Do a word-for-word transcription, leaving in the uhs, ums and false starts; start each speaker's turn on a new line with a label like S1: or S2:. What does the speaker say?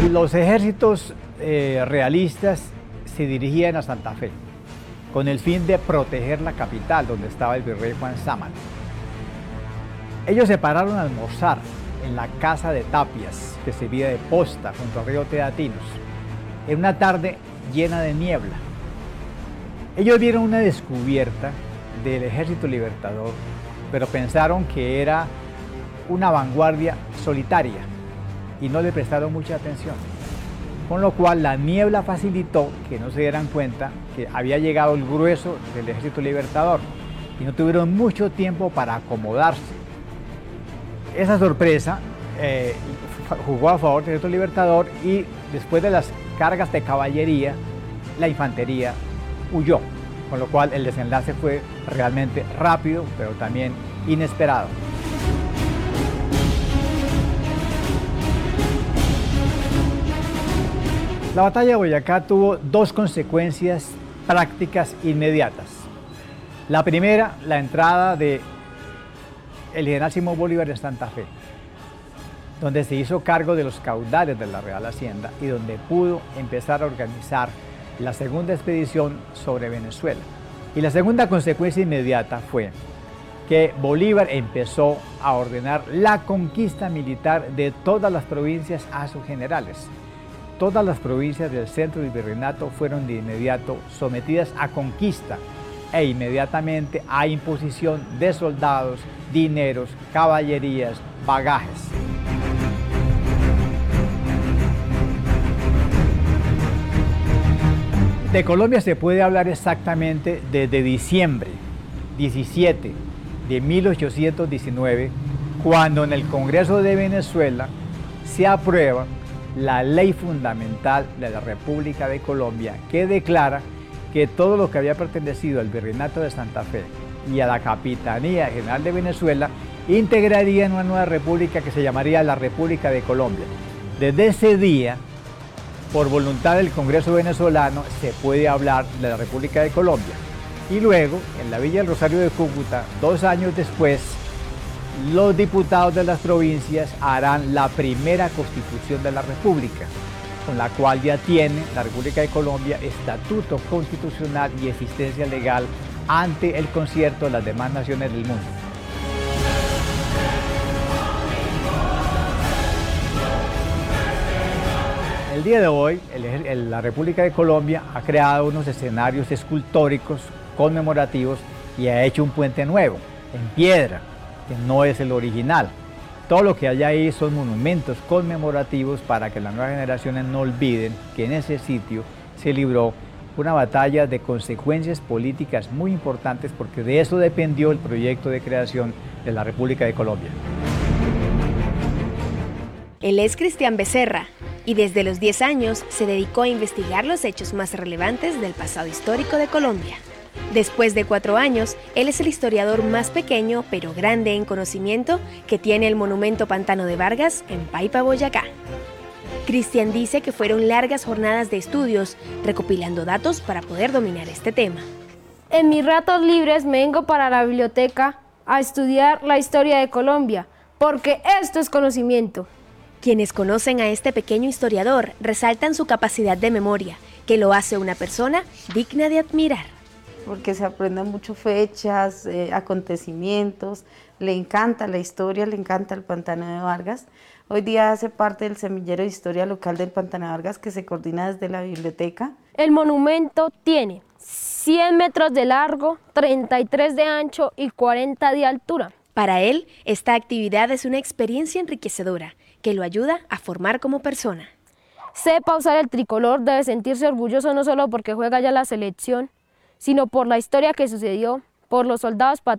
S1: Los ejércitos eh, realistas se dirigían a Santa Fe con el fin de proteger la capital donde estaba el virrey Juan Sámano. Ellos se pararon a almorzar en la casa de Tapias, que servía de posta junto al río Teatinos, en una tarde llena de niebla. Ellos vieron una descubierta del Ejército Libertador, pero pensaron que era una vanguardia solitaria y no le prestaron mucha atención, con lo cual la niebla facilitó que no se dieran cuenta que había llegado el grueso del Ejército Libertador y no tuvieron mucho tiempo para acomodarse. Esa sorpresa eh, jugó a favor del Ejército Libertador y después de las cargas de caballería, la infantería huyó, con lo cual el desenlace fue realmente rápido, pero también inesperado. La batalla de Boyacá tuvo dos consecuencias prácticas inmediatas. La primera, la entrada de el general Simón Bolívar en Santa Fe, donde se hizo cargo de los caudales de la Real Hacienda y donde pudo empezar a organizar la segunda expedición sobre Venezuela. Y la segunda consecuencia inmediata fue que Bolívar empezó a ordenar la conquista militar de todas las provincias a sus generales. Todas las provincias del centro del virreinato fueron de inmediato sometidas a conquista e inmediatamente a imposición de soldados, dineros, caballerías, bagajes. De Colombia se puede hablar exactamente desde diciembre diecisiete de mil ochocientos diecinueve, cuando en el Congreso de Venezuela se aprueba la ley fundamental de la República de Colombia, que declara que todo lo que había pertenecido al Virreinato de Santa Fe y a la Capitanía General de Venezuela integraría en una nueva república que se llamaría la República de Colombia. Desde ese día, por voluntad del Congreso venezolano, se puede hablar de la República de Colombia. Y luego, en la Villa del Rosario de Cúcuta, dos años después, los diputados de las provincias harán la primera constitución de la República, con la cual ya tiene la República de Colombia estatuto constitucional y existencia legal ante el concierto de las demás naciones del mundo. El día de hoy, el, el, la República de Colombia ha creado unos escenarios escultóricos conmemorativos y ha hecho un puente nuevo, en piedra, que no es el original. Todo lo que hay ahí son monumentos conmemorativos para que las nuevas generaciones no olviden que en ese sitio se libró una batalla de consecuencias políticas muy importantes, porque de eso dependió el proyecto de creación de la República de Colombia.
S2: Él es Cristian Becerra y desde los diez años se dedicó a investigar los hechos más relevantes del pasado histórico de Colombia. Después de cuatro años, él es el historiador más pequeño pero grande en conocimiento que tiene el monumento Pantano de Vargas en Paipa, Boyacá. Cristian dice que fueron largas jornadas de estudios, recopilando datos para poder dominar este tema.
S3: En mis ratos libres me vengo para la biblioteca a estudiar la historia de Colombia, porque esto es conocimiento.
S2: Quienes conocen a este pequeño historiador resaltan su capacidad de memoria, que lo hace una persona digna de admirar.
S4: Porque se aprenden mucho fechas, eh, acontecimientos, le encanta la historia, le encanta el Pantano de Vargas. Hoy día hace parte del semillero de historia local del Pantano de Vargas, que se coordina desde la biblioteca.
S3: El monumento tiene cien metros de largo, treinta y tres de ancho y cuarenta de altura.
S2: Para él, esta actividad es una experiencia enriquecedora que lo ayuda a formar como persona.
S3: Sepa usar el tricolor, debe sentirse orgulloso no solo porque juega ya la selección, sino por la historia que sucedió, por los soldados patriotas